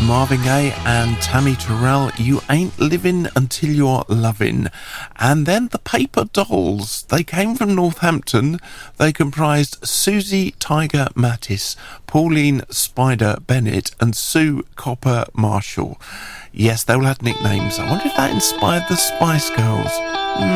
Marvin Gaye and Tammy Terrell, You Ain't Living Until You're Loving. And then the Paper Dolls. They came from Northampton. They comprised Susie Tiger Mattis, Pauline Spider Bennett and Sue Copper Marshall. Yes, they all had nicknames. I wonder if that inspired the Spice Girls.